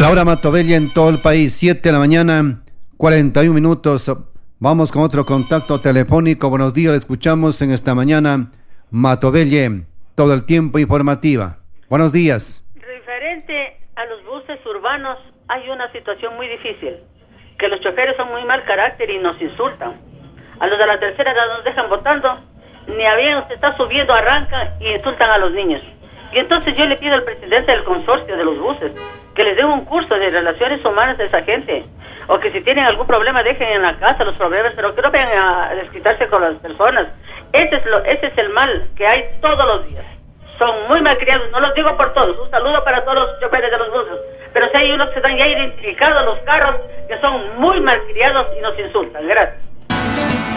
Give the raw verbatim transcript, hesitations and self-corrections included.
La hora Matobella en todo el país, siete de la mañana, cuarenta y un minutos. Vamos con otro contacto telefónico. Buenos días, le escuchamos en esta mañana. Matobella, todo el tiempo informativa. Buenos días. Referente a los buses urbanos, hay una situación muy difícil, que los choferes son muy mal carácter y nos insultan. A los de la tercera edad nos dejan votando, ni a bien usted está subiendo, arrancan y insultan a los niños. Y entonces yo le pido al presidente del consorcio de los buses que les den un curso de relaciones humanas a esa gente, o que si tienen algún problema dejen en la casa los problemas, pero que no vengan a desquitarse con las personas. Ese es, lo, ese es el mal que hay todos los días. Son muy malcriados, no los digo por todos, un saludo para todos los choferes de los buses, pero si hay unos que están ya identificados los carros que son muy malcriados y nos insultan. Gracias.